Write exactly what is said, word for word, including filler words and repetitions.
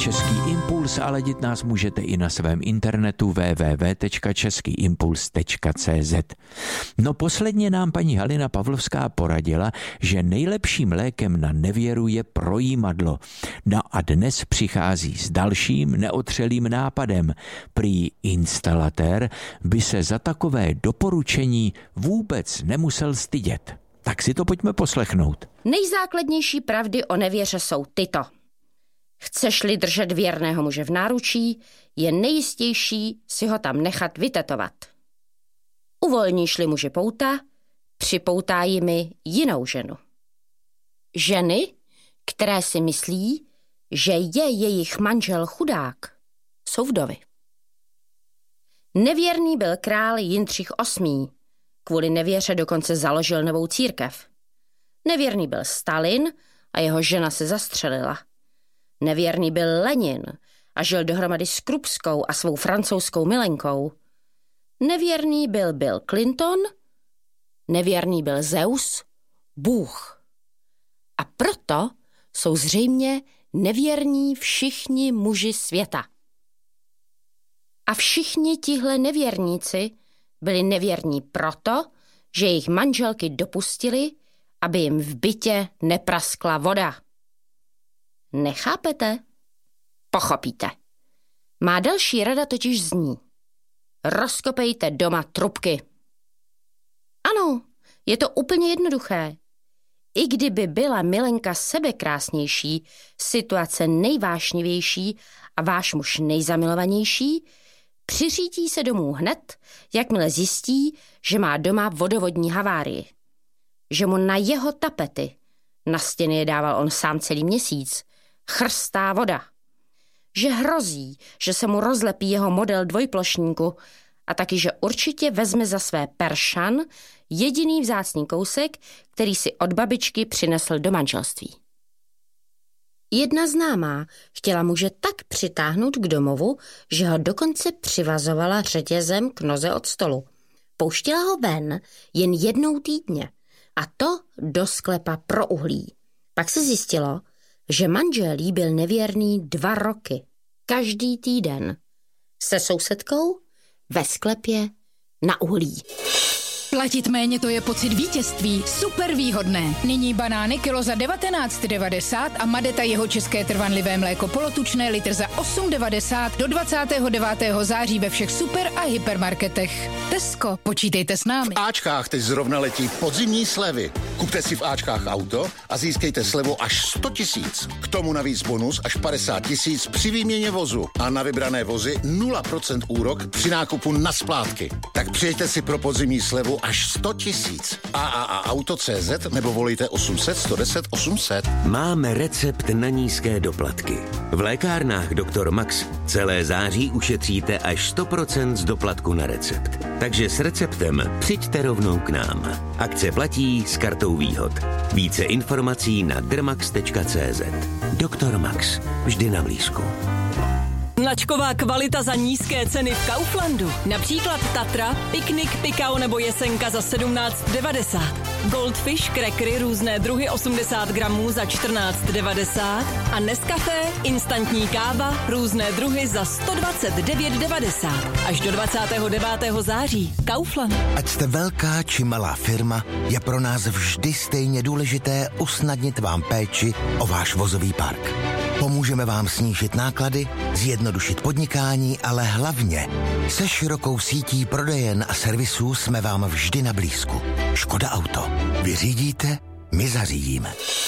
Český impuls a ladit nás můžete i na svém internetu w w w tečka český impuls tečka c z. No posledně nám paní Halina Pavlovská poradila, že nejlepším lékem na nevěru je projímadlo. No a dnes přichází s dalším neotřelým nápadem. Prý instalatér by se za takové doporučení vůbec nemusel stydět. Tak si to pojďme poslechnout. Nejzákladnější pravdy o nevěře jsou tyto. Chceš-li držet věrného muže v náručí, je nejistější si ho tam nechat vytetovat. Uvolníš-li muži pouta, připoutájí mi jinou ženu. Ženy, které si myslí, že je jejich manžel chudák, jsou vdovy. Nevěrný byl král Jindřich osmý. Kvůli nevěře dokonce založil novou církev. Nevěrný byl Stalin a jeho žena se zastřelila. Nevěrný byl Lenin a žil dohromady s Krupskou a svou francouzskou milenkou. Nevěrný byl Bill Clinton, nevěrný byl Zeus, Bůh. A proto jsou zřejmě nevěrní všichni muži světa. A všichni tihle nevěrníci byli nevěrní proto, že jejich manželky dopustili, aby jim v bytě nepraskla voda. Nechápete? Pochopíte. Má další rada totiž zní. Rozkopejte doma trubky. Ano, je to úplně jednoduché. I kdyby byla milenka sebekrásnější, situace nejvášnivější a váš muž nejzamilovanější, přiřítí se domů hned, jakmile zjistí, že má doma vodovodní havárii. Že mu na jeho tapety, na stěny je dával on sám celý měsíc, chrstá voda. Že hrozí, že se mu rozlepí jeho model dvojplošníku a taky, že určitě vezme za své peršan jediný vzácný kousek, který si od babičky přinesl do manželství. Jedna známá chtěla muže tak přitáhnout k domovu, že ho dokonce přivazovala řetězem k noze od stolu. Pouštěla ho ven jen jednou týdně a to do sklepa pro uhlí. Pak se zjistilo, že manžel jí byl nevěrný dva roky, každý týden, se sousedkou ve sklepě na uhlí. Platit méně, to je pocit vítězství. Super výhodné. Nyní banány kilo za devatenáct devadesát a Madeta jeho české trvanlivé mléko polotučné litr za osm devadesát do dvacátého devátého září ve všech super a hypermarketech. Tesco, počítejte s námi. V Ačkách teď zrovna letí podzimní slevy. Kupte si v Ačkách auto a získejte slevu až sto tisíc. K tomu navíc bonus až padesát tisíc při výměně vozu a na vybrané vozy nula procent úrok při nákupu na splátky. Tak přijďte si pro podzimní slevu až sto tisíc. A A A auto tečka cé zet nebo volejte osm set, sto deset, osm set. Máme recept na nízké doplatky. V lékárnách doktor Max celé září ušetříte až sto procent z doplatku na recept. Takže s receptem přijďte rovnou k nám. Akce platí s kartou výhod. Více informací na drmax tečka cé zet. doktor Max. Vždy na blízku. Značková kvalita za nízké ceny v Kauflandu. Například Tatra, Piknik, Pikao nebo Jesenka za sedmnáct devadesát. Goldfish, crackery, různé druhy osmdesát gramů za čtrnáct devadesát. A Nescafé, instantní káva, různé druhy za sto dvacet devět devadesát. Až do dvacátého devátého září. Kaufland. Ať jste velká či malá firma, je pro nás vždy stejně důležité usnadnit vám péči o váš vozový park. Pomůžeme vám snížit náklady, zjednodušit podnikání, ale hlavně se širokou sítí prodejen a servisů jsme vám vždy na blízku. Škoda Auto. Vy řídíte, my zařídíme.